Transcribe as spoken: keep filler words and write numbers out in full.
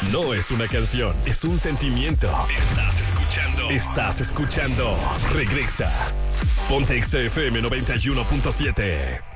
no es una canción, es un sentimiento. Estás escuchando. Estás escuchando. Regresa. Ponte X F M noventa y uno punto siete.